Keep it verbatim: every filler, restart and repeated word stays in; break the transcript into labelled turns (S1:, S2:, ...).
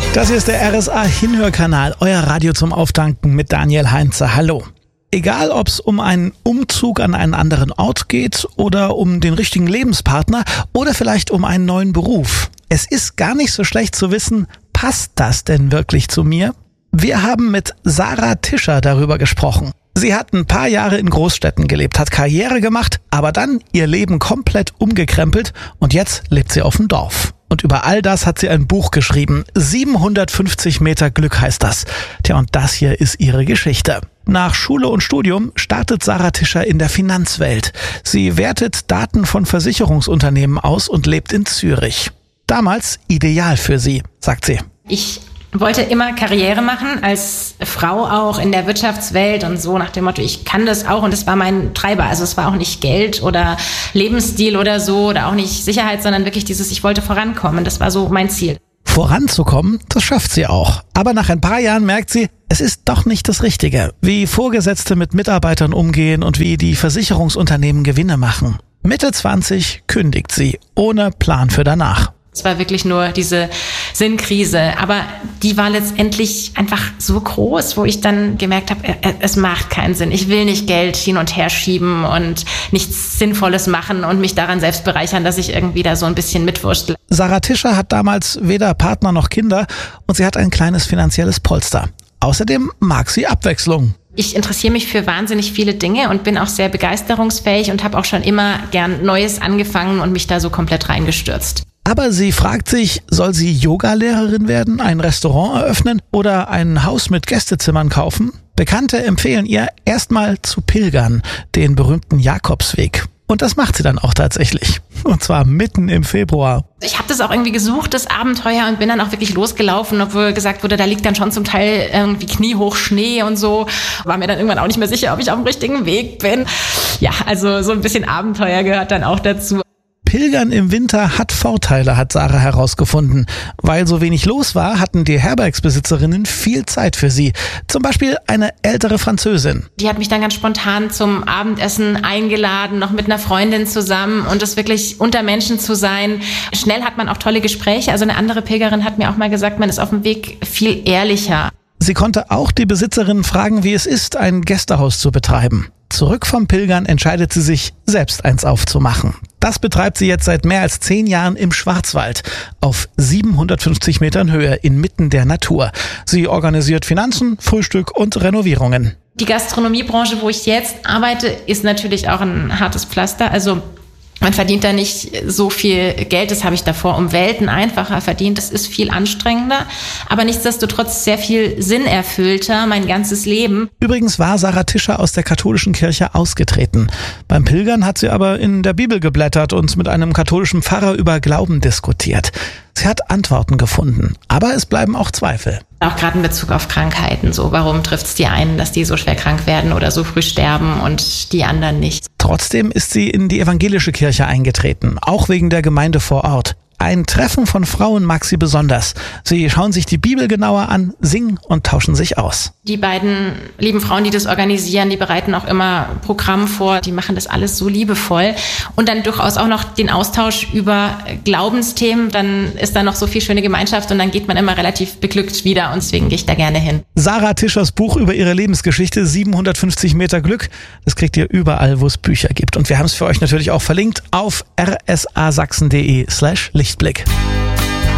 S1: Das hier ist der R S A Hinhörkanal, euer Radio zum Auftanken mit Daniel Heinze. Hallo. Egal, ob es um einen Umzug an einen anderen Ort geht oder um den richtigen Lebenspartner oder vielleicht um einen neuen Beruf. Es ist gar nicht so schlecht zu wissen, passt das denn wirklich zu mir? Wir haben mit Sarah Tischer darüber gesprochen. Sie hat ein paar Jahre in Großstädten gelebt, hat Karriere gemacht, aber dann ihr Leben komplett umgekrempelt und jetzt lebt sie auf dem Dorf. Und über all das hat sie ein Buch geschrieben. siebenhundertfünfzig Meter Glück heißt das. Tja, und das hier ist ihre Geschichte. Nach Schule und Studium startet Sarah Tischer in der Finanzwelt. Sie wertet Daten von Versicherungsunternehmen aus und lebt in Zürich. Damals ideal für sie, sagt sie.
S2: Ich wollte immer Karriere machen, als Frau auch in der Wirtschaftswelt und so nach dem Motto, ich kann das auch, und das war mein Treiber. Also es war auch nicht Geld oder Lebensstil oder so oder auch nicht Sicherheit, sondern wirklich dieses, ich wollte vorankommen. Das war so mein Ziel.
S1: Voranzukommen, das schafft sie auch. Aber nach ein paar Jahren merkt sie, es ist doch nicht das Richtige. Wie Vorgesetzte mit Mitarbeitern umgehen und wie die Versicherungsunternehmen Gewinne machen. Mitte zwanzig kündigt sie, ohne Plan für danach.
S2: Es war wirklich nur diese Sinnkrise, aber die war letztendlich einfach so groß, wo ich dann gemerkt habe, es macht keinen Sinn. Ich will nicht Geld hin und her schieben und nichts Sinnvolles machen und mich daran selbst bereichern, dass ich irgendwie da so ein bisschen mitwurstle.
S1: Sarah Tischer hat damals weder Partner noch Kinder und sie hat ein kleines finanzielles Polster. Außerdem mag sie Abwechslung.
S2: Ich interessiere mich für wahnsinnig viele Dinge und bin auch sehr begeisterungsfähig und habe auch schon immer gern Neues angefangen und mich da so komplett reingestürzt.
S1: Aber sie fragt sich, soll sie Yogalehrerin werden, ein Restaurant eröffnen oder ein Haus mit Gästezimmern kaufen? Bekannte empfehlen ihr, erstmal zu pilgern, den berühmten Jakobsweg. Und das macht sie dann auch tatsächlich. Und zwar mitten im Februar.
S2: Ich habe das auch irgendwie gesucht, das Abenteuer, und bin dann auch wirklich losgelaufen, obwohl gesagt wurde, da liegt dann schon zum Teil irgendwie kniehoch Schnee und so. War mir dann irgendwann auch nicht mehr sicher, ob ich auf dem richtigen Weg bin. Ja, also so ein bisschen Abenteuer gehört dann auch dazu.
S1: Pilgern im Winter hat Vorteile, hat Sarah herausgefunden. Weil so wenig los war, hatten die Herbergsbesitzerinnen viel Zeit für sie. Zum Beispiel eine ältere Französin.
S2: Die hat mich dann ganz spontan zum Abendessen eingeladen, noch mit einer Freundin zusammen, und das wirklich unter Menschen zu sein. Schnell hat man auch tolle Gespräche. Also eine andere Pilgerin hat mir auch mal gesagt, man ist auf dem Weg viel ehrlicher.
S1: Sie konnte auch die Besitzerin fragen, wie es ist, ein Gästehaus zu betreiben. Zurück vom Pilgern entscheidet sie sich, selbst eins aufzumachen. Das betreibt sie jetzt seit mehr als zehn Jahren im Schwarzwald, auf siebenhundertfünfzig Metern Höhe, inmitten der Natur. Sie organisiert Finanzen, Frühstück und Renovierungen.
S2: Die Gastronomiebranche, wo ich jetzt arbeite, ist natürlich auch ein hartes Pflaster. Also man verdient da nicht so viel Geld, das habe ich davor um Welten einfacher verdient. Das ist viel anstrengender, aber nichtsdestotrotz sehr viel sinnerfüllter, mein ganzes Leben.
S1: Übrigens war Sarah Tischer aus der katholischen Kirche ausgetreten. Beim Pilgern hat sie aber in der Bibel geblättert und mit einem katholischen Pfarrer über Glauben diskutiert. Sie hat Antworten gefunden, aber es bleiben auch Zweifel.
S2: Auch gerade in Bezug auf Krankheiten. So, warum trifft es die einen, dass die so schwer krank werden oder so früh sterben und die anderen nicht?
S1: Trotzdem ist sie in die evangelische Kirche eingetreten, auch wegen der Gemeinde vor Ort. Ein Treffen von Frauen mag sie besonders. Sie schauen sich die Bibel genauer an, singen und tauschen sich aus.
S2: Die beiden lieben Frauen, die das organisieren, die bereiten auch immer Programm vor. Die machen das alles so liebevoll. Und dann durchaus auch noch den Austausch über Glaubensthemen. Dann ist da noch so viel schöne Gemeinschaft und dann geht man immer relativ beglückt wieder. Und deswegen gehe ich da gerne hin.
S1: Sarah Tischers Buch über ihre Lebensgeschichte, siebenhundertfünfzig Meter Glück, das kriegt ihr überall, wo es Bücher gibt. Und wir haben es für euch natürlich auch verlinkt auf r s a sachsen punkt d e slash Lichtblick.